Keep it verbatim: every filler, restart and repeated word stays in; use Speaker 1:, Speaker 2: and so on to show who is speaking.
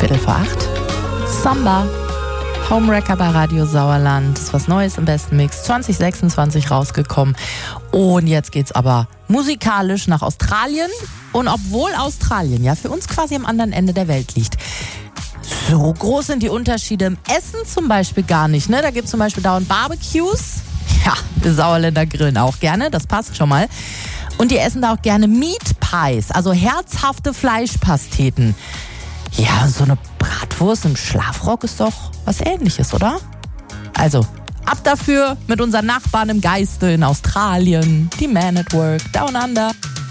Speaker 1: Viertel vor acht. Samba. Homewrecker bei Radio Sauerland. Das ist was Neues im besten Mix. zwanzig sechsundzwanzig rausgekommen. Und jetzt geht's aber musikalisch nach Australien. Und obwohl Australien ja für uns quasi am anderen Ende der Welt liegt, so groß sind die Unterschiede im Essen zum Beispiel gar nicht. Ne? Da gibt es zum Beispiel dauernd Barbecues. Ja, wir Sauerländer grillen auch gerne, das passt schon mal. Und die essen da auch gerne Meat Pies, also herzhafte Fleischpasteten. Ja, so eine Bratwurst im Schlafrock ist doch was Ähnliches, oder? Also, ab dafür mit unseren Nachbarn im Geiste in Australien. Die Man at Work, Down Under.